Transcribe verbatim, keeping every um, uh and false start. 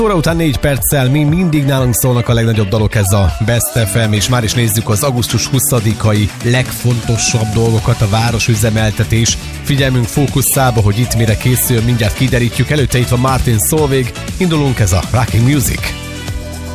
Óra után négy perccel mi mindig nálunk szólnak a legnagyobb dalok, ez a Best ef em, és már is nézzük az augusztus huszadikai legfontosabb dolgokat, a városüzemeltetés. Figyelmünk fókuszába, hogy itt mire készül, mindjárt kiderítjük. Előtte itt van Martin Solveig, indulunk, ez a Rocking Music.